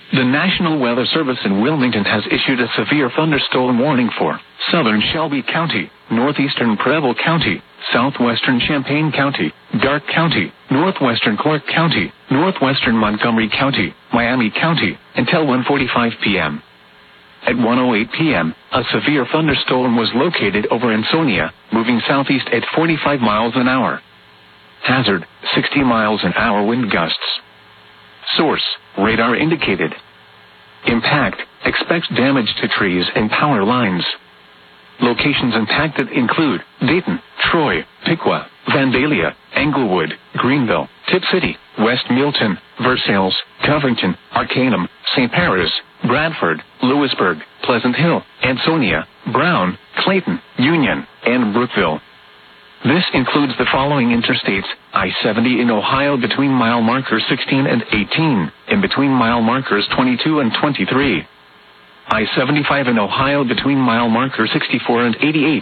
The National Weather Service in Wilmington has issued a severe thunderstorm warning for southern Shelby County, northeastern Preble County, southwestern Champaign County, Darke County, northwestern Clark County, northwestern Montgomery County, Miami County, until 1:45 p.m. At 1:08 p.m., a severe thunderstorm was located over Ansonia, moving southeast at 45 miles an hour. Hazard, 60 miles an hour wind gusts. Source, radar indicated. Impact, expect damage to trees and power lines. Locations impacted include Dayton, Troy, Piqua, Vandalia, Englewood, Greenville, Tip City, West Milton, Versailles, Covington, Arcanum, St. Paris, Bradford, Lewisburg, Pleasant Hill, Ansonia, Brown, Clayton, Union, and Brookville. This includes the following interstates: I-70 in Ohio between mile markers 16 and 18, and between mile markers 22 and 23. I-75 in Ohio between mile markers 64 and 88.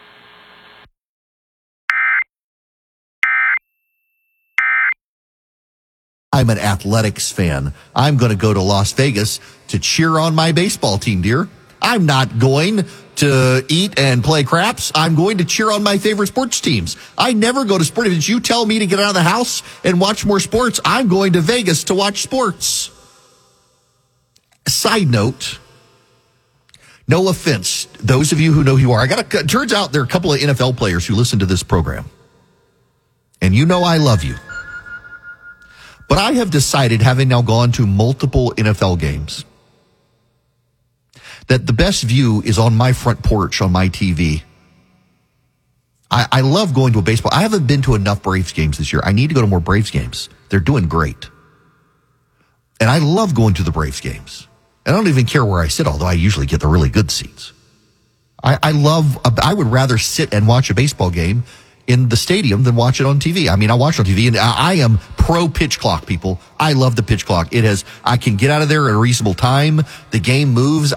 I'm an athletics fan. I'm going to go to Las Vegas to cheer on my baseball team, dear. I'm not going to eat and play craps. I'm going to cheer on my favorite sports teams. I never go to sports events. You tell me to get out of the house and watch more sports, I'm going to Vegas to watch sports. Side note, no offense, those of you who know who you are. Turns out there are a couple of NFL players who listen to this program. And you know I love you. But I have decided, having now gone to multiple NFL games, that the best view is on my front porch on my TV. I love going to a baseball. I haven't been to enough Braves games this year. I need to go to more Braves games. They're doing great. And I love going to the Braves games. I don't even care where I sit, although I usually get the really good seats. I would rather sit and watch a baseball game in the stadium than watch it on TV. I mean, I watch it on TV, and I am pro pitch clock, people. I love the pitch clock. I can get out of there at a reasonable time. The game moves.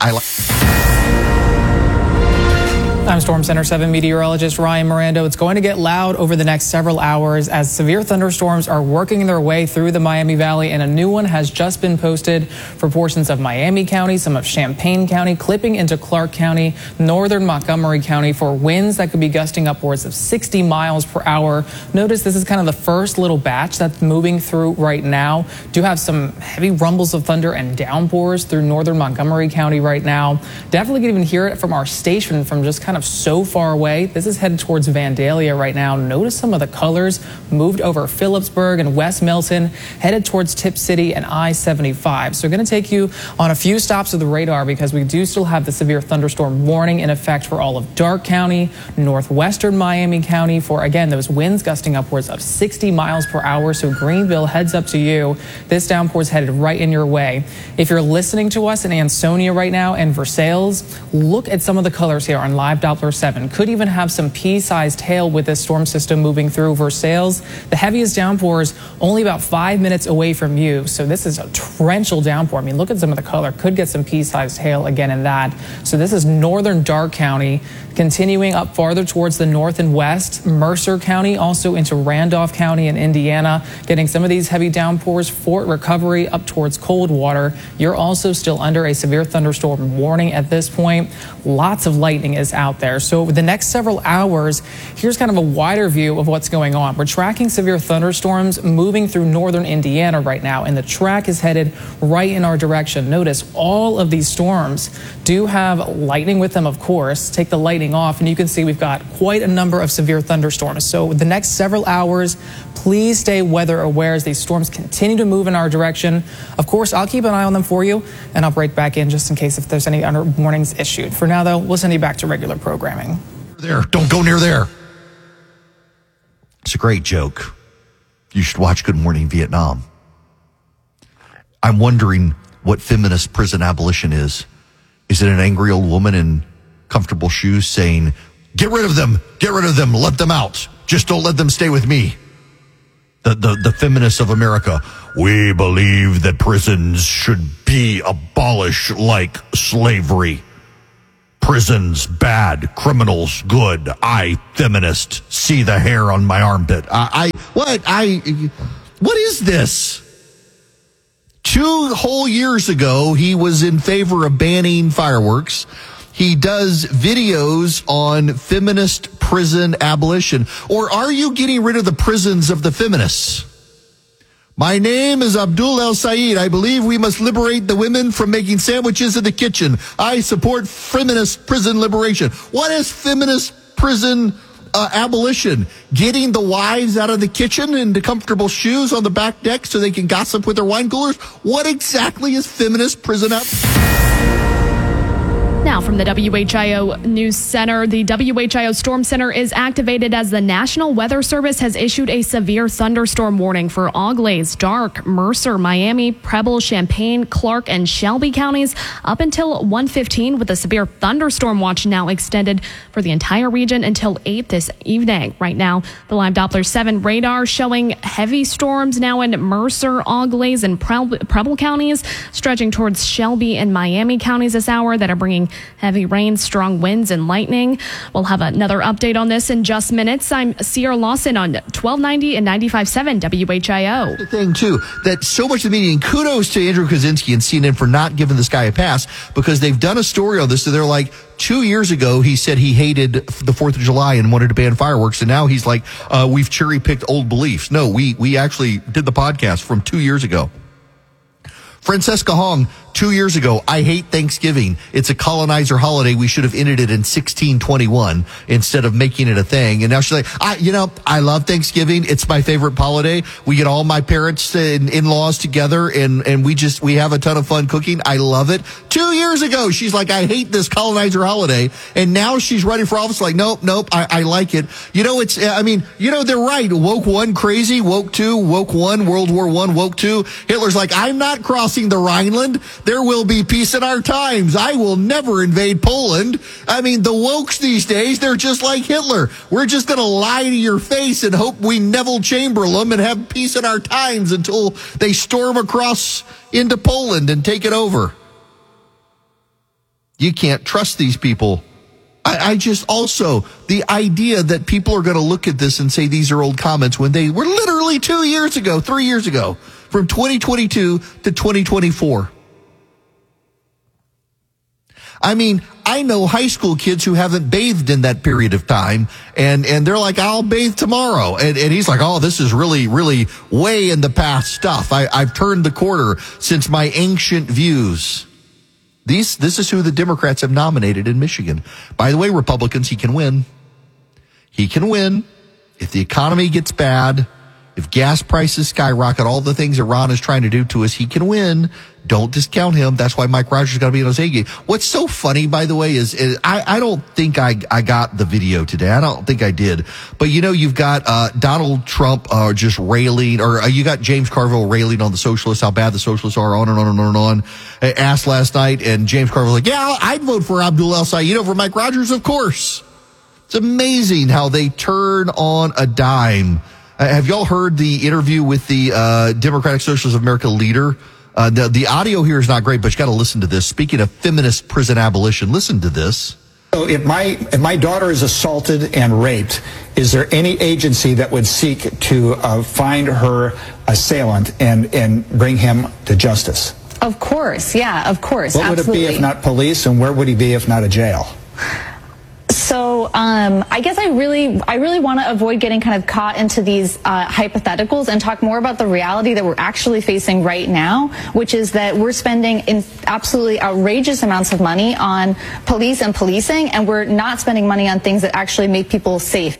I'm Storm Center 7 meteorologist Ryan Mirando. It's going to get loud over the next several hours as severe thunderstorms are working their way through the Miami Valley, and a new one has just been posted for portions of Miami County, some of Champaign County, clipping into Clark County, northern Montgomery County for winds that could be gusting upwards of 60 miles per hour. Notice this is kind of the first little batch that's moving through right now. Do have some heavy rumbles of thunder and downpours through northern Montgomery County right now. Definitely can even hear it from our station from just kind of so far away. This is headed towards Vandalia right now. Notice some of the colors moved over Phillipsburg and West Milton, headed towards Tip City and I-75. So we're going to take you on a few stops of the radar because we do still have the severe thunderstorm warning in effect for all of Darke County, northwestern Miami County for, again, those winds gusting upwards of 60 miles per hour. So Greenville, heads up to you. This downpour is headed right in your way. If you're listening to us in Ansonia right now and Versailles, look at some of the colors here on Live Doppler 7. Could even have some pea-sized hail with this storm system moving through Versailles. The heaviest downpours only about 5 minutes away from you. So this is a torrential downpour. I mean, look at some of the color. Could get some pea-sized hail again in that. So this is northern Darke County, continuing up farther towards the north and west. Mercer County, also into Randolph County in Indiana, getting some of these heavy downpours. Fort Recovery up towards Coldwater. You're also still under a severe thunderstorm warning at this point. Lots of lightning is out there. So over the next several hours, here's kind of a wider view of what's going on. We're tracking severe thunderstorms moving through northern Indiana right now, and the track is headed right in our direction. Notice all of these storms do have lightning with them, of course. Take the lightning off, and you can see we've got quite a number of severe thunderstorms. So the next several hours, please stay weather aware as these storms continue to move in our direction. Of course, I'll keep an eye on them for you, and I'll break back in just in case if there's any other warnings issued. For now, though, we'll send you back to regular programming. There, don't go near there. It's a great joke. You should watch Good Morning Vietnam. I'm wondering what feminist prison abolition is. Is it an angry old woman in comfortable shoes saying, get rid of them, let them out. Just don't let them stay with me. The feminists of America, we believe that prisons should be abolished like slavery. Prisons bad, criminals good. I, feminist, see the hair on my armpit. What is this? 2 whole years ago, he was in favor of banning fireworks. He does videos on feminist prison abolition. Or are you getting rid of the prisons of the feminists? My name is Abdul El Sayed. I believe we must liberate the women from making sandwiches in the kitchen. I support feminist prison liberation. What is feminist prison abolition? Getting the wives out of the kitchen into comfortable shoes on the back deck so they can gossip with their wine coolers? What exactly is feminist prison abolition? Now from the WHIO News Center, the WHIO Storm Center is activated as the National Weather Service has issued a severe thunderstorm warning for Auglaize, Darke, Mercer, Miami, Preble, Champaign, Clark, and Shelby counties up until 1:15, with a severe thunderstorm watch now extended for the entire region until 8 this evening. Right now, the Live Doppler 7 radar showing heavy storms now in Mercer, Auglaize, and Preble counties, stretching towards Shelby and Miami counties this hour that are bringing heavy rain, strong winds, and lightning. We'll have another update on this in just minutes. I'm Sierra Lawson on 1290 and 95.7 WHIO. The thing, too, that so much of the media, and kudos to Andrew Kaczynski and CNN for not giving this guy a pass, because they've done a story on this. So they're like, 2 years ago, he said he hated the 4th of July and wanted to ban fireworks. And now he's like, we've cherry-picked old beliefs. No, we actually did the podcast from 2 years ago. Francesca Hong, 2 years ago, I hate Thanksgiving. It's a colonizer holiday. We should have ended it in 1621 instead of making it a thing. And now she's like, I love Thanksgiving. It's my favorite holiday. We get all my parents and in-laws together and we have a ton of fun cooking. I love it. 2 years ago, she's like, I hate this colonizer holiday. And now she's running for office like, nope, I like it. They're right. Woke 1, crazy. Woke 2, woke 1, World War I, woke 2. Hitler's like, I'm not crossing the Rhineland. There will be peace in our times. I will never invade Poland. I mean, the wokes these days, they're just like Hitler. We're just going to lie to your face and hope we Neville Chamberlain them and have peace in our times until they storm across into Poland and take it over. You can't trust these people. I just also, the idea that people are going to look at this and say these are old comments when they were literally 2 years ago, 3 years ago, from 2022 to 2024. I mean, I know high school kids who haven't bathed in that period of time, and they're like, I'll bathe tomorrow. And he's like, oh, this is really, really way in the past stuff. I've turned the corner since my ancient views. This is who the Democrats have nominated in Michigan. By the way, Republicans, he can win. He can win. If the economy gets bad, if gas prices skyrocket, all the things Iran is trying to do to us, he can win. Don't discount him. That's why Mike Rogers is going to be in Osage. What's so funny, by the way, is I don't think I got the video today. I don't think I did. But, you've got Donald Trump just railing, or you got James Carville railing on the socialists, how bad the socialists are, on and on and on and on. I asked last night, and James Carville was like, yeah, I'd vote for Abdul El Sayed over Mike Rogers, of course. It's amazing how they turn on a dime. Have y'all heard the interview with the Democratic Socialists of America leader? The audio here is not great, but you got to listen to this. Speaking of feminist prison abolition, listen to this. So if my daughter is assaulted and raped, is there any agency that would seek to find her assailant and bring him to justice? Of course, yeah, of course. What would absolutely. it be if not police, and where would he be if not a jail? So I guess I really want to avoid getting kind of caught into these hypotheticals and talk more about the reality that we're actually facing right now, which is that we're spending absolutely outrageous amounts of money on police and policing, and we're not spending money on things that actually make people safe.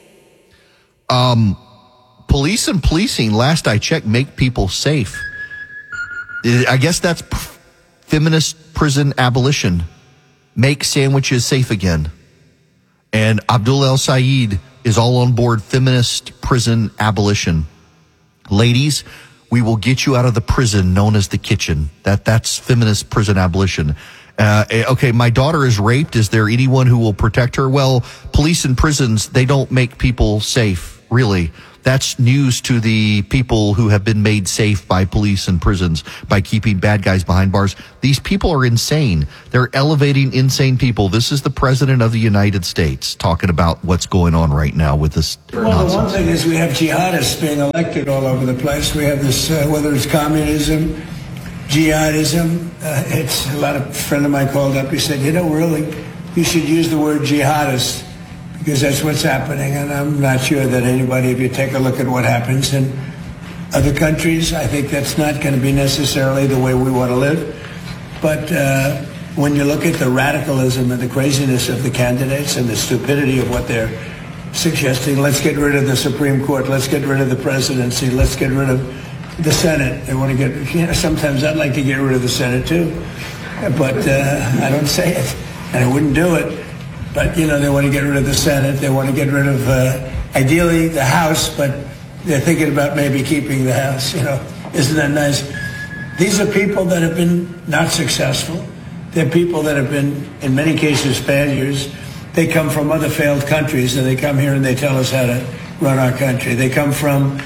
Police and policing, last I checked, make people safe. I guess that's feminist prison abolition. Make sandwiches safe again. And Abdul El Sayed is all on board feminist prison abolition. Ladies, we will get you out of the prison known as the kitchen. That's feminist prison abolition. Okay, my daughter is raped. Is there anyone who will protect her? Well, police and prisons, they don't make people safe, really. That's news to the people who have been made safe by police and prisons by keeping bad guys behind bars. These people are insane. They're elevating insane people. This is the President of the United States talking about what's going on right now with this nonsense. The one thing is we have jihadists being elected all over the place. We have this, whether it's communism, jihadism. It's a friend of mine called up. He said, really, you should use the word jihadist because that's what's happening. And I'm not sure that anybody, if you take a look at what happens in other countries, I think that's not going to be necessarily the way we want to live. But when you look at the radicalism and the craziness of the candidates and the stupidity of what they're suggesting, let's get rid of the Supreme Court, let's get rid of the presidency, let's get rid of the Senate. They want to get, sometimes I'd like to get rid of the Senate too, but I don't say it, and I wouldn't do it. But, they want to get rid of the Senate. They want to get rid of, ideally, the House, but they're thinking about maybe keeping the House. Isn't that nice? These are people that have been not successful. They're people that have been, in many cases, failures. They come from other failed countries, and they come here and they tell us how to run our country. They come from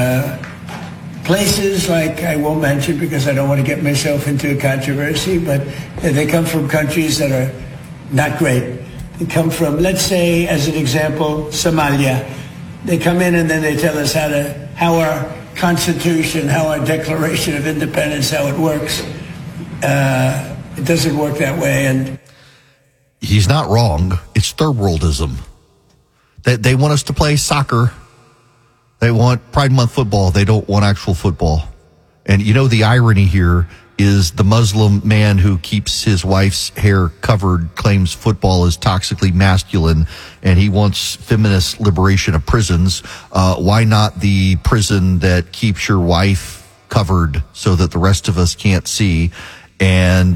places like, I won't mention because I don't want to get myself into a controversy, but they come from countries that are not great. They come from, let's say, as an example, Somalia. They come in and then they tell us how our Constitution, how our Declaration of Independence, how it works. It doesn't work that way. And he's not wrong. It's third worldism. They want us to play soccer. They want Pride Month football. They don't want actual football. And the irony here is the Muslim man who keeps his wife's hair covered claims football is toxically masculine, and he wants feminist liberation of prisons. Why not the prison that keeps your wife covered so that the rest of us can't see? And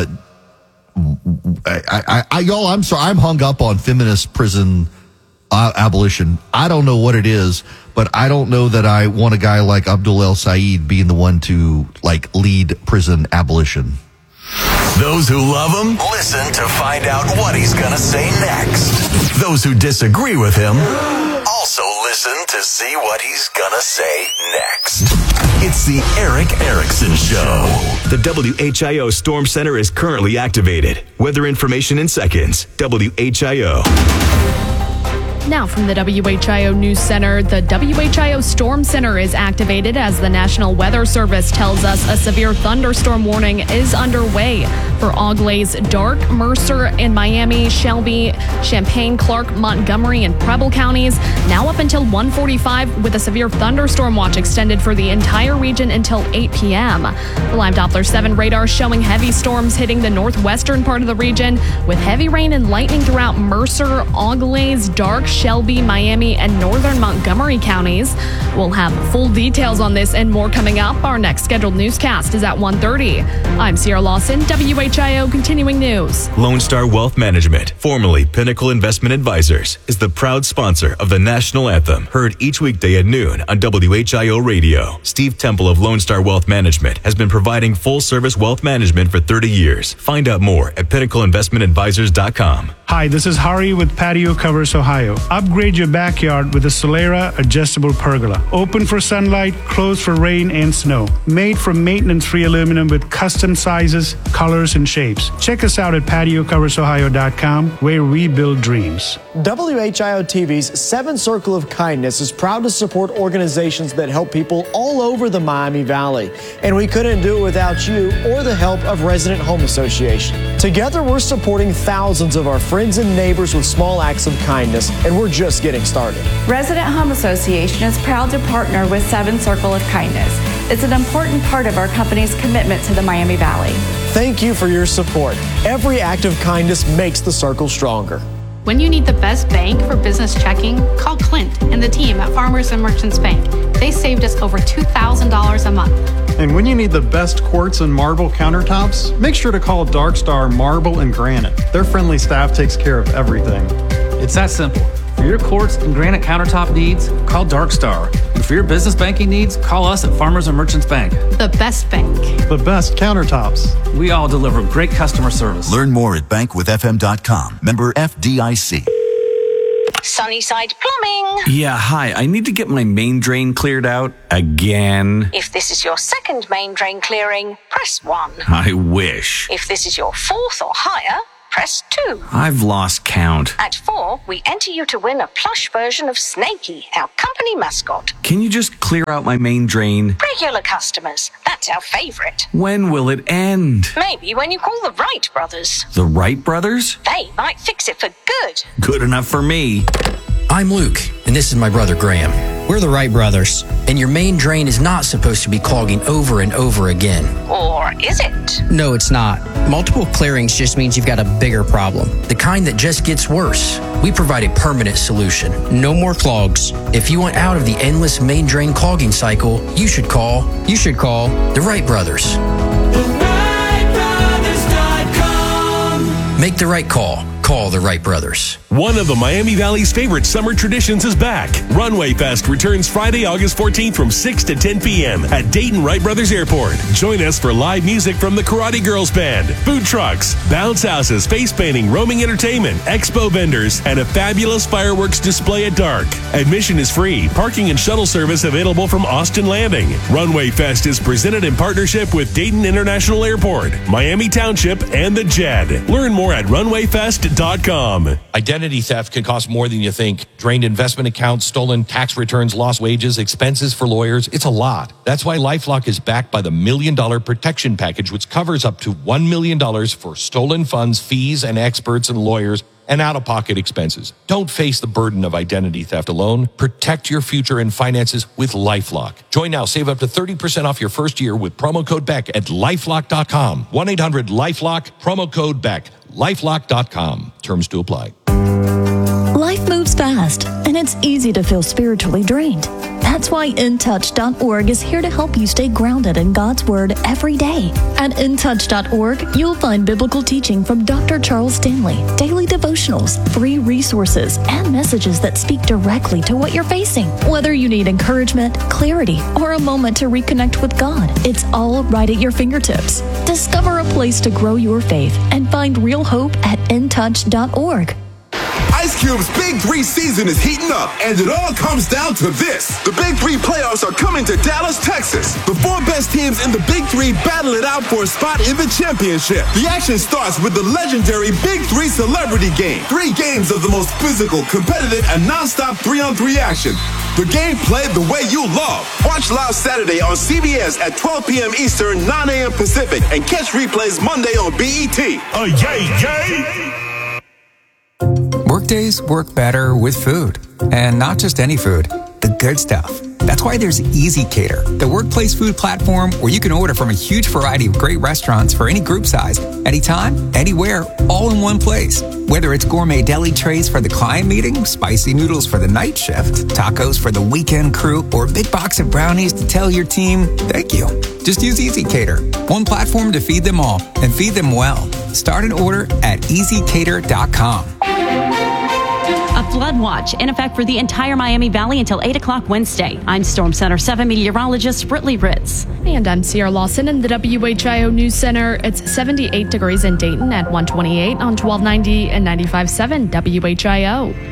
y'all, I'm sorry, I'm hung up on feminist prison abolition. I don't know what it is, but I don't know that I want a guy like Abdul El Sayed being the one to lead prison abolition. Those who love him, listen to find out what he's going to say next. Those who disagree with him, also listen to see what he's going to say next. It's the Erick Erickson Show. The WHIO Storm Center is currently activated. Weather information in seconds. WHIO. Now from the WHIO News Center, the WHIO Storm Center is activated as the National Weather Service tells us a severe thunderstorm warning is underway for Auglaize, Darke, Mercer, and Miami, Shelby, Champaign, Clark, Montgomery, and Preble counties. Now up until 1:45 with a severe thunderstorm watch extended for the entire region until 8 p.m. The Live Doppler 7 radar showing heavy storms hitting the northwestern part of the region with heavy rain and lightning throughout Mercer, Auglaize, Darke, Shelby, Miami, and northern Montgomery counties. We'll have full details on this and more coming up. Our next scheduled newscast is at 1:30. I'm Sierra Lawson, WHIO Continuing News. Lone Star Wealth Management, formerly Pinnacle Investment Advisors, is the proud sponsor of the National Anthem, heard each weekday at noon on WHIO Radio. Steve Temple of Lone Star Wealth Management has been providing full-service wealth management for 30 years. Find out more at pinnacleinvestmentadvisors.com. Hi, this is Hari with Patio Covers Ohio. Upgrade your backyard with a Solera adjustable pergola. Open for sunlight, closed for rain and snow. Made from maintenance-free aluminum with custom sizes, colors, and shapes. Check us out at patiocoversohio.com, where we build dreams. WHIO TV's 7th Circle of Kindness is proud to support organizations that help people all over the Miami Valley. And we couldn't do it without you or the help of Resident Home Association. Together, we're supporting thousands of our friends and neighbors with small acts of kindness, and we're just getting started. Resident Home Association is proud to partner with 7th Circle of Kindness. It's an important part of our company's commitment to the Miami Valley. Thank you for your support. Every act of kindness makes the circle stronger. When you need the best bank for business checking, call Clint and the team at Farmers and Merchants Bank. They saved us over $2,000 a month. And when you need the best quartz and marble countertops, make sure to call Dark Star Marble and Granite. Their friendly staff takes care of everything. It's that simple. For your quartz and granite countertop needs, call Dark Star. And for your business banking needs, call us at Farmers and Merchants Bank. The best bank. The best countertops. We all deliver great customer service. Learn more at bankwithfm.com. Member FDIC. Sunnyside Plumbing. Yeah, hi. I need to get my main drain cleared out again. If this is your second main drain clearing, press 1. I wish. If this is your fourth or higher, press 2. I've lost count. At 4, we enter you to win a plush version of Snakey, our company mascot. Can you just clear out my main drain? Regular customers, that's our favorite. When will it end? Maybe when you call the Wright brothers. The Wright brothers? They might fix it for good. Good enough for me. I'm Luke, and this is my brother Graham. We're the Wright brothers, and your main drain is not supposed to be clogging over and over again. Or is it? No, it's not. Multiple clearings just means you've got a bigger problem, the kind that just gets worse. We provide a permanent solution. No more clogs. If you want out of the endless main drain clogging cycle, you should call the Wright brothers. TheWrightBrothers.com. Make the right call. Call the Wright brothers. One of the Miami Valley's favorite summer traditions is back. Runway Fest returns Friday, August 14th from 6 to 10 p.m. at Dayton Wright Brothers Airport. Join us for live music from the Karate Girls Band, food trucks, bounce houses, face painting, roaming entertainment, expo vendors, and a fabulous fireworks display at dark. Admission is free. Parking and shuttle service available from Austin Landing. Runway Fest is presented in partnership with Dayton International Airport, Miami Township, and the JED. Learn more at runwayfest.com. Identity theft can cost more than you think. Drained investment accounts, stolen tax returns, lost wages, expenses for lawyers. It's a lot. That's why LifeLock is backed by the $1 Million Protection Package, which covers up to $1 million for stolen funds, fees, and experts and lawyers, and out-of-pocket expenses. Don't face the burden of identity theft alone. Protect your future and finances with LifeLock. Join now. Save up to 30% off your first year with promo code BECK at LifeLock.com. 1-800-LifeLock, promo code BECK. LifeLock.com. Terms to apply. Life moves fast, and it's easy to feel spiritually drained. That's why InTouch.org is here to help you stay grounded in God's Word every day. At InTouch.org, you'll find biblical teaching from Dr. Charles Stanley, daily devotionals, free resources, and messages that speak directly to what you're facing. Whether you need encouragement, clarity, or a moment to reconnect with God, it's all right at your fingertips. Discover a place to grow your faith and find real hope at InTouch.org. Ice Cube's Big 3 season is heating up, and it all comes down to this. The Big 3 playoffs are coming to Dallas, Texas. The 4 best teams in the Big 3 battle it out for a spot in the championship. The action starts with the legendary Big 3 Celebrity Game. 3 games of the most physical, competitive, and non-stop 3-on-3 action. The game played the way you love. Watch live Saturday on CBS at 12 p.m. Eastern, 9 a.m. Pacific, and catch replays Monday on BET. Yay! Workdays work better with food, and not just any food, the good stuff. That's why there's Easy Cater, the workplace food platform where you can order from a huge variety of great restaurants for any group size, anytime, anywhere, all in one place. Whether it's gourmet deli trays for the client meeting, spicy noodles for the night shift, tacos for the weekend crew, or a big box of brownies to tell your team thank you. Just use Easy Cater, one platform to feed them all and feed them well. Start an order at easycater.com. A flood watch in effect for the entire Miami Valley until 8 o'clock Wednesday. I'm Storm Center 7 meteorologist Britley Ritz. And I'm Sierra Lawson in the WHIO News Center. It's 78 degrees in Dayton at 128 on 1290 and 95.7 WHIO.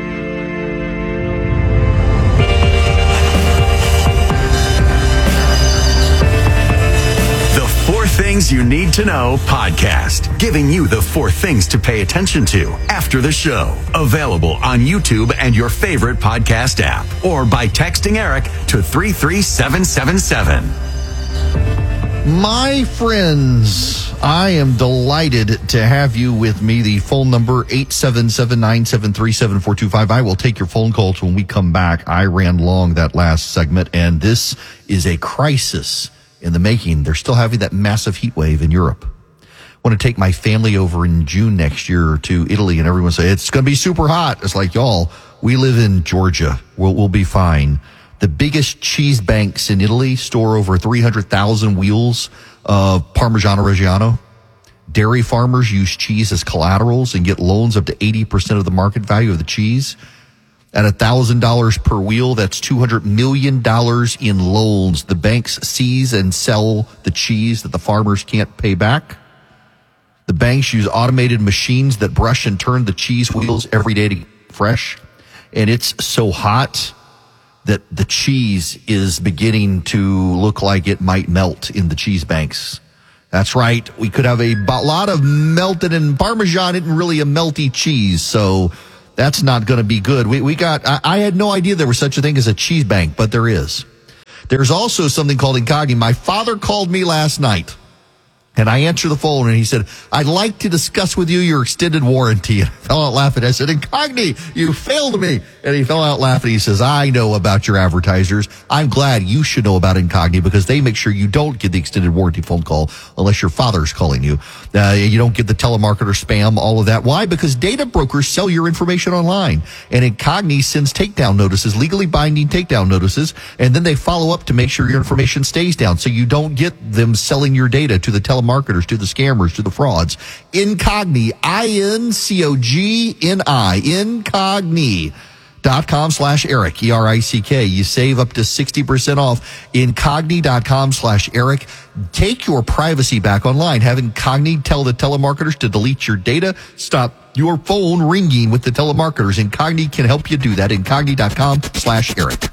Things You Need to Know podcast, giving you the 4 things to pay attention to after the show. Available on YouTube and your favorite podcast app, or by texting Eric to 33777. My friends, I am delighted to have you with me. The phone number 877-973-7425. I will take your phone calls when we come back. I ran long that last segment, and this is a crisis in the making. They're still having that massive heat wave in Europe. I want to take my family over in June next year to Italy, and everyone say it's going to be super hot. It's like, y'all, we live in Georgia. We'll be fine. The biggest cheese banks in Italy store over 300,000 wheels of Parmigiano Reggiano. Dairy farmers use cheese as collaterals and get loans up to 80% of the market value of the cheese. At $1,000 per wheel, that's $200 million in loans. The banks seize and sell the cheese that the farmers can't pay back. The banks use automated machines that brush and turn the cheese wheels every day to get fresh. And it's so hot that the cheese is beginning to look like it might melt in the cheese banks. That's right. We could have a lot of melted, and Parmesan isn't really a melty cheese, so that's not going to be good. I had no idea there was such a thing as a cheese bank, but there is. There's also something called Incogni. My father called me last night, and I answered the phone, and he said, I'd like to discuss with you your extended warranty. And I fell out laughing. I said, Incogni, you failed me. And he fell out laughing. He says, I know about your advertisers. I'm glad you should know about Incogni because they make sure you don't get the extended warranty phone call unless your father's calling you. You don't get the telemarketer spam, all of that. Why? Because data brokers sell your information online. And Incogni sends takedown notices, legally binding takedown notices, and then they follow up to make sure your information stays down so you don't get them selling your data to the telemarketers, to the scammers, to the frauds. Incogni, I-N-C-O-G-N-I, Incogni.com/Eric, E-R-I-C-K. You save up to 60% off. Incogni.com/Eric. Take your privacy back online. Have Incogni tell the telemarketers to delete your data. Stop your phone ringing with the telemarketers. Incogni can help you do that. Incogni.com/Eric.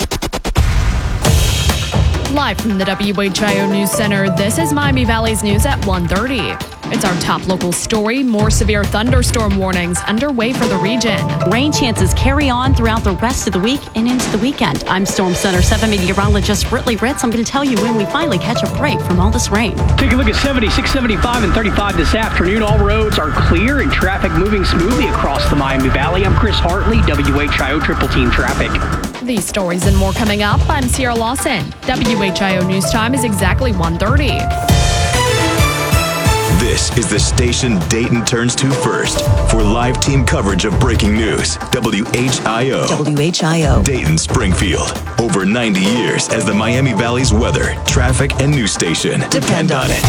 Live from the WHIO News Center, this is Miami Valley's news at 1:30. It's our top local story. More severe thunderstorm warnings underway for the region. Rain chances carry on throughout the rest of the week and into the weekend. I'm Storm Center 7 meteorologist Britley Ritz. I'm going to tell you when we finally catch a break from all this rain. Take a look at 76, 75, and 35 this afternoon. All roads are clear and traffic moving smoothly across the Miami Valley. I'm Chris Hartley, WHIO Triple Team Traffic. These stories and more coming up. I'm Sierra Lawson. WHIO News Time is exactly 1:30. This is the station Dayton turns to first for live team coverage of breaking news. WHIO. WHIO. Dayton, Springfield. Over 90 years as the Miami Valley's weather, traffic, and news station. Depend on it.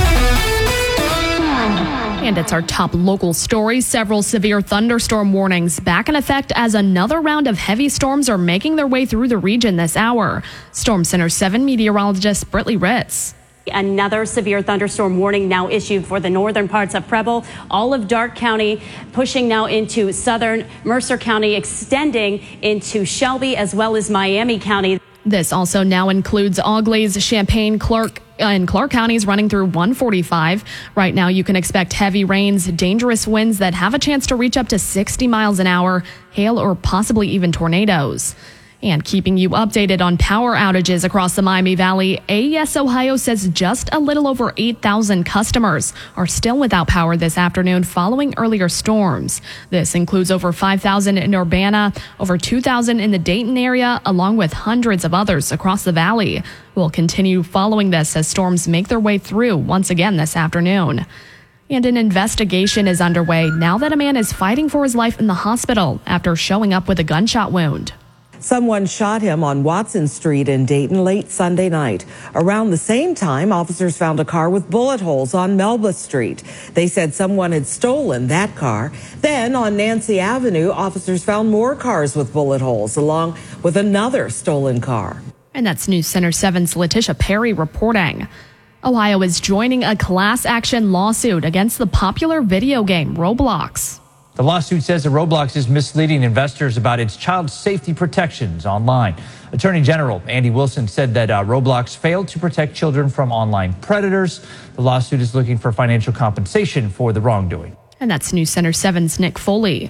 And it's our top local story. Several severe thunderstorm warnings back in effect as another round of heavy storms are making their way through the region this hour. Storm Center 7 meteorologist Britley Ritz. Another severe thunderstorm warning now issued for the northern parts of Preble, all of Darke County, pushing now into southern Mercer County, extending into Shelby as well as Miami County. This also now includes Auglaize, Champaign, Clark, and Clark counties running through 145. Right now, you can expect heavy rains, dangerous winds that have a chance to reach up to 60 miles an hour, hail, or possibly even tornadoes. And keeping you updated on power outages across the Miami Valley, AES Ohio says just a little over 8,000 customers are still without power this afternoon following earlier storms. This includes over 5,000 in Urbana, over 2,000 in the Dayton area, along with hundreds of others across the valley. We'll continue following this as storms make their way through once again this afternoon. And an investigation is underway now that a man is fighting for his life in the hospital after showing up with a gunshot wound. Someone shot him on Watson Street in Dayton late Sunday night. Around the same time, officers found a car with bullet holes on Melba Street. They said someone had stolen that car. Then on Nancy Avenue, officers found more cars with bullet holes along with another stolen car. And that's News Center 7's Letitia Perry reporting. Ohio is joining a class action lawsuit against the popular video game Roblox. The lawsuit says that Roblox is misleading investors about its child safety protections online. Attorney General Andy Wilson said that Roblox failed to protect children from online predators. The lawsuit is looking for financial compensation for the wrongdoing. And that's News Center 7's Nick Foley.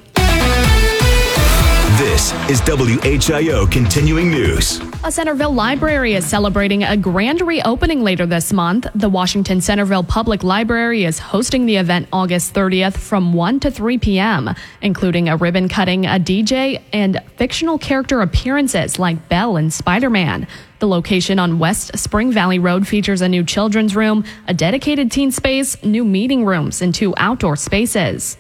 This is WHIO Continuing News. A Centerville library is celebrating a grand reopening later this month. The Washington Centerville Public Library is hosting the event August 30th from 1 to 3 p.m., including a ribbon cutting, a DJ, and fictional character appearances like Belle and Spider-Man. The location on West Spring Valley Road features a new children's room, a dedicated teen space, new meeting rooms, and 2 outdoor spaces.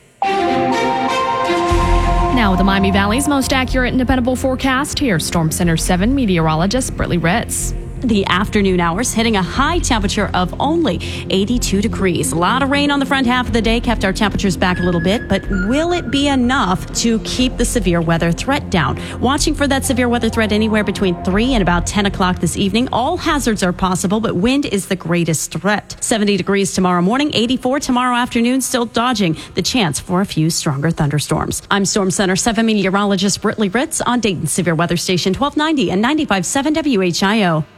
Now, the Miami Valley's most accurate and dependable forecast. Here's Storm Center 7 meteorologist Britley Ritz. The afternoon hours hitting a high temperature of only 82 degrees. A lot of rain on the front half of the day kept our temperatures back a little bit, but will it be enough to keep the severe weather threat down? Watching for that severe weather threat anywhere between 3 and about 10 o'clock this evening. All hazards are possible, but wind is the greatest threat. 70 degrees tomorrow morning, 84 tomorrow afternoon, still dodging the chance for a few stronger thunderstorms. I'm Storm Center 7 meteorologist Britley Ritz on Dayton Severe Weather Station 1290 and 95.7 WHIO.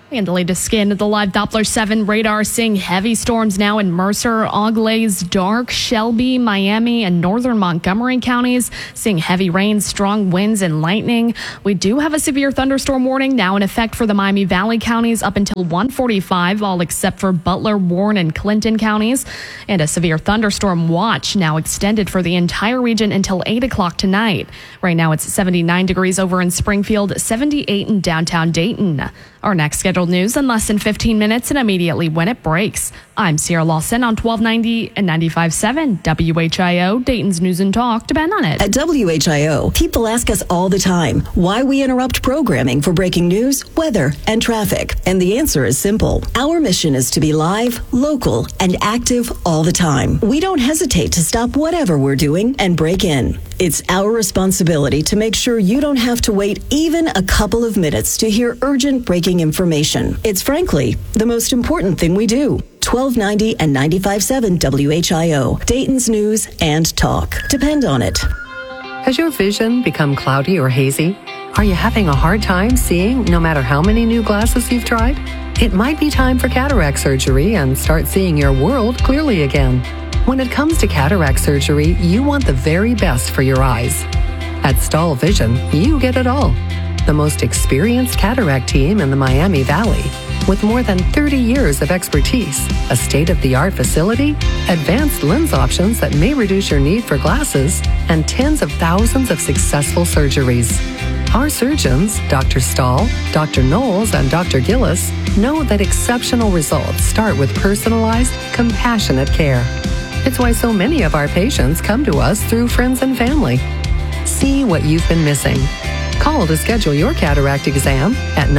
And the latest scan of the live Doppler 7 radar seeing heavy storms now in Mercer, Auglaize, Darke, Shelby, Miami, and northern Montgomery counties. Seeing heavy rain, strong winds, and lightning. We do have a severe thunderstorm warning now in effect for the Miami Valley counties up until 1:45, all except for Butler, Warren, and Clinton counties. And a severe thunderstorm watch now extended for the entire region until 8 o'clock tonight. Right now it's 79 degrees over in Springfield, 78 in downtown Dayton. Our next scheduled news in less than 15 minutes and immediately when it breaks. I'm Sierra Lawson on 1290 and 95.7 WHIO, Dayton's News and Talk. Depend on it. At WHIO, people ask us all the time why we interrupt programming for breaking news, weather, and traffic. And the answer is simple. Our mission is to be live, local, and active all the time. We don't hesitate to stop whatever we're doing and break in. It's our responsibility to make sure you don't have to wait even a couple of minutes to hear urgent breaking information. It's frankly the most important thing we do. 1290 and 95.7 WHIO, Dayton's News and Talk. Depend on it. Has your vision become cloudy or hazy? Are you having a hard time seeing no matter how many new glasses you've tried? It might be time for cataract surgery and start seeing your world clearly again. When it comes to cataract surgery, you want the very best for your eyes. At Stahl Vision, you get it all. The most experienced cataract team in the Miami Valley, with more than 30 years of expertise, a state-of-the-art facility, advanced lens options that may reduce your need for glasses, and tens of thousands of successful surgeries. Our surgeons, Dr. Stahl, Dr. Knowles, and Dr. Gillis, know that exceptional results start with personalized, compassionate care. It's why so many of our patients come to us through friends and family. See what you've been missing. Call to schedule your cataract exam at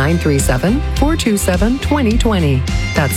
937-427-2020. That's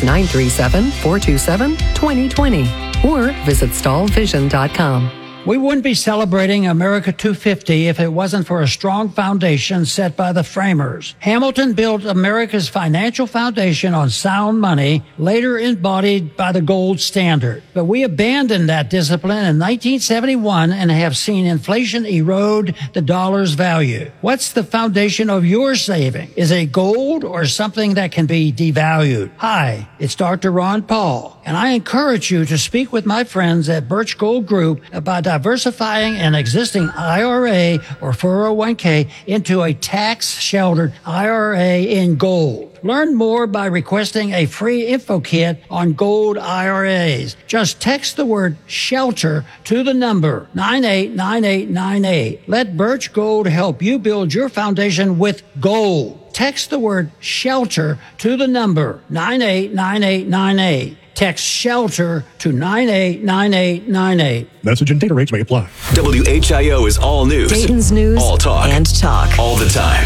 937-427-2020. Or visit stahlvision.com. We wouldn't be celebrating America 250 if it wasn't for a strong foundation set by the framers. Hamilton built America's financial foundation on sound money, later embodied by the gold standard. But we abandoned that discipline in 1971 and have seen inflation erode the dollar's value. What's the foundation of your saving? Is it gold or something that can be devalued? Hi, it's Dr. Ron Paul, and I encourage you to speak with my friends at Birch Gold Group about diversifying an existing IRA or 401k into a tax-sheltered IRA in gold. Learn more by requesting a free info kit on gold IRAs. Just text the word SHELTER to the number 989898. Let Birch Gold help you build your foundation with gold. Text the word SHELTER to the number 989898. Text SHELTER to 989898. Message and data rates may apply. WHIO is all news. Dayton's News all talk. And Talk. All the time.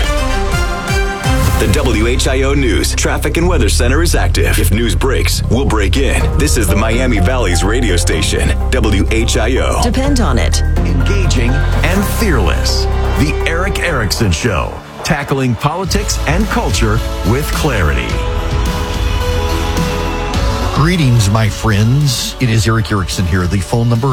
The WHIO News Traffic and Weather Center is active. If news breaks, we'll break in. This is the Miami Valley's radio station, WHIO. Depend on it. Engaging and fearless. The Eric Erickson Show. Tackling politics and culture with clarity. Greetings, my friends. It is Eric Erickson here. The phone number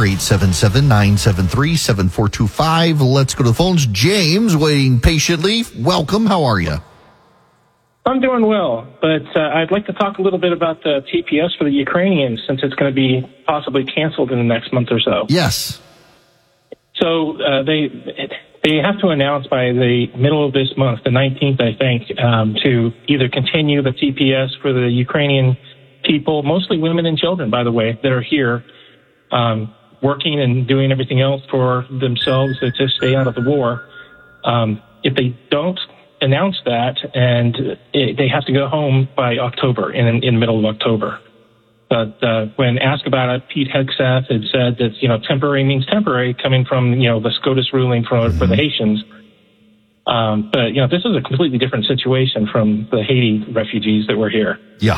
877-973-7425. Let's go to the phones. James, waiting patiently. Welcome. How are you? I'm doing well, but I'd like to talk a little bit about the TPS for the Ukrainians since it's going to be possibly canceled in the next month or so. Yes. So they have to announce by the middle of this month, the 19th, I think, to either continue the TPS for the Ukrainian people, mostly women and children, by the way, that are here working and doing everything else for themselves to stay out of the war. If they don't announce that, and they have to go home by October, in the middle of October. But when asked about it, Pete Hegseth had said that, temporary means temporary, coming from, the SCOTUS ruling for the Haitians. But, this is a completely different situation from the Haiti refugees that were here. Yeah.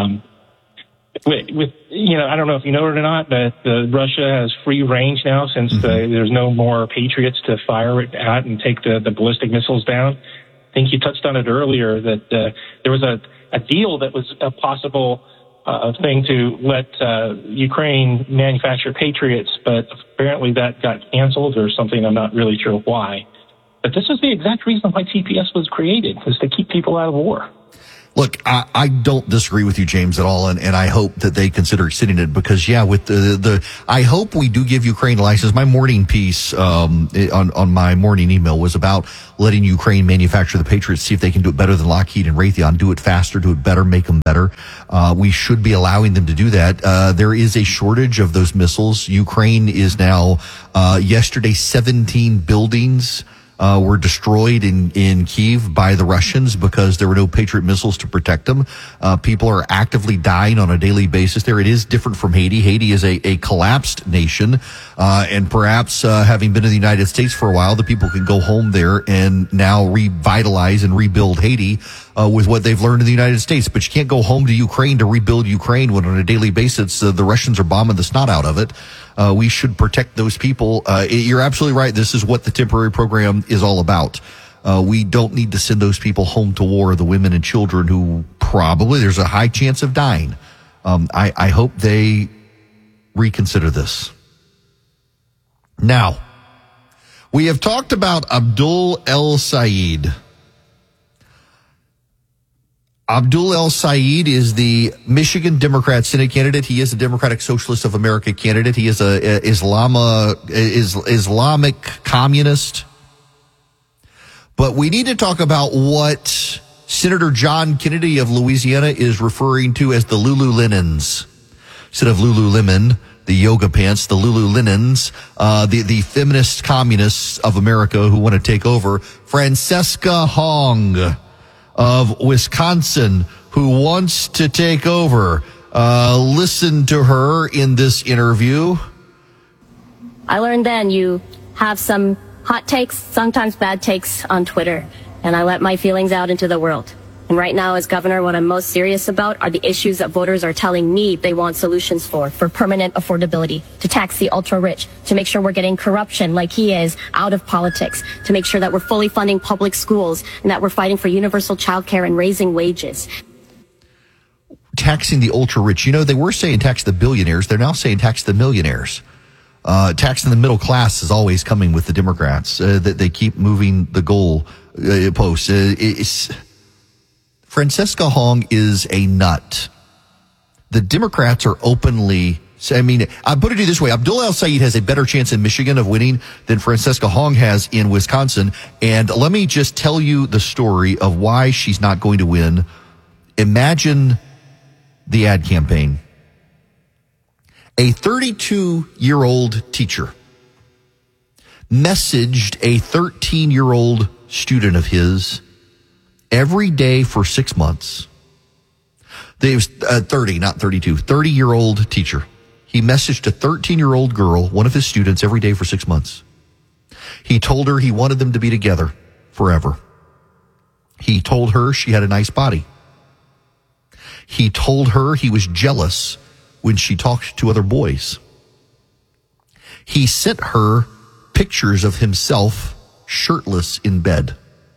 With I don't know if you know it or not, but Russia has free range now since there's no more Patriots to fire it at and take the ballistic missiles down. I think you touched on it earlier that there was a deal that was a possible thing to let Ukraine manufacture Patriots, but apparently that got canceled or something. I'm not really sure why. But this is the exact reason why TPS was created, was to keep people out of war. Look, I don't disagree with you, James, at all, and I hope that they consider extending it because, with I hope we do give Ukraine a license. My morning piece on my morning email was about letting Ukraine manufacture the Patriots, see if they can do it better than Lockheed and Raytheon, do it faster, do it better, make them better. We should be allowing them to do that. There is a shortage of those missiles. Ukraine is now, yesterday, 17 buildings were destroyed in Kyiv by the Russians because there were no Patriot missiles to protect them. People are actively dying on a daily basis there. It is different from Haiti. Haiti is a collapsed nation, and perhaps having been in the United States for a while, the people can go home there and now revitalize and rebuild Haiti with what they've learned in the United States. But you can't go home to Ukraine to rebuild Ukraine when on a daily basis the Russians are bombing the snot out of it. We should protect those people. You're absolutely right. This is what the temporary program is all about. We don't need to send those people home to war, the women and children who probably there's a high chance of dying. I hope they reconsider this. Now, we have talked about Abdul El-Sayed. Abdul El-Sayed is the Michigan Democrat Senate candidate. He is a Democratic Socialist of America candidate. He is a Islamic communist. But we need to talk about what Senator John Kennedy of Louisiana is referring to as the Lululemons. Instead of Lululemon, the yoga pants, the Lululemons, the feminist communists of America who want to take over. Francesca Hong of Wisconsin, who wants to take over. Listen to her in this interview. I learned then you have some hot takes, sometimes bad takes on Twitter, and I let my feelings out into the world. And right now, as governor, what I'm most serious about are the issues that voters are telling me they want solutions for permanent affordability, to tax the ultra-rich, to make sure we're getting corruption like he is out of politics, to make sure that we're fully funding public schools, and that we're fighting for universal childcare and raising wages. Taxing the ultra-rich. You know, they were saying tax the billionaires. They're now saying tax the millionaires. Taxing the middle class is always coming with the Democrats. That they keep moving the goal posts. Francesca Hong is a nut. The Democrats are openly, I put it this way, Abdul El-Sayed has a better chance in Michigan of winning than Francesca Hong has in Wisconsin. And let me just tell you the story of why she's not going to win. Imagine the ad campaign. A 32-year-old teacher messaged a 13-year-old student of his every day for 6 months. It was 30, not 32. 30-year-old teacher. He messaged a 13-year-old girl, one of his students, every day for 6 months. He told her he wanted them to be together forever. He told her she had a nice body. He told her he was jealous when she talked to other boys. He sent her pictures of himself shirtless in bed.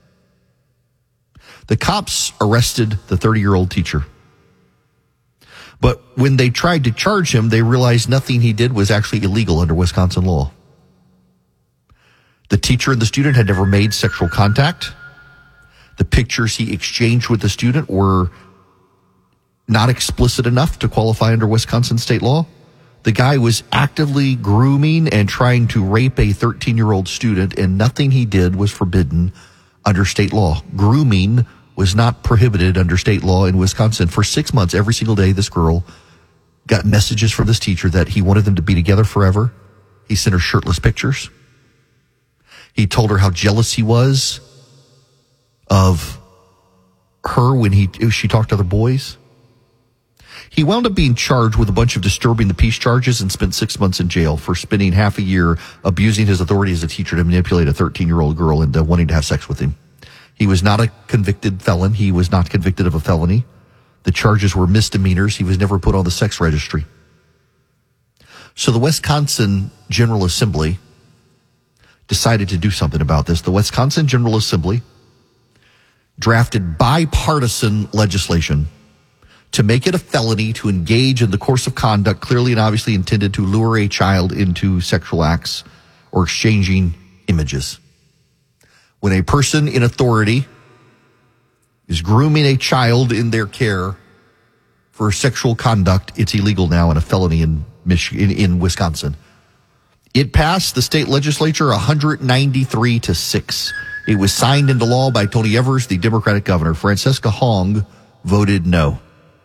The cops arrested the 30-year-old teacher. But when they tried to charge him, they realized nothing he did was actually illegal under Wisconsin law. The teacher and the student had never made sexual contact. The pictures he exchanged with the student were not explicit enough to qualify under Wisconsin state law. The guy was actively grooming and trying to rape a 13-year-old student, and nothing he did was forbidden under state law. Grooming was not prohibited under state law in Wisconsin. For 6 months, every single day, this girl got messages from this teacher that he wanted them to be together forever. He sent her shirtless pictures. He told her how jealous he was of her when she talked to other boys. He wound up being charged with a bunch of disturbing the peace charges and spent 6 months in jail for spending half a year abusing his authority as a teacher to manipulate a 13-year-old girl into wanting to have sex with him. He was not a convicted felon. He was not convicted of a felony. The charges were misdemeanors. He was never put on the sex registry. So the Wisconsin General Assembly decided to do something about this. The Wisconsin General Assembly drafted bipartisan legislation to make it a felony to engage in the course of conduct clearly and obviously intended to lure a child into sexual acts or exchanging images. When a person in authority is grooming a child in their care for sexual conduct, it's illegal now and a felony in Wisconsin. It passed the state legislature 193-6. It was signed into law by Tony Evers, the Democratic governor. Francesca Hong voted no.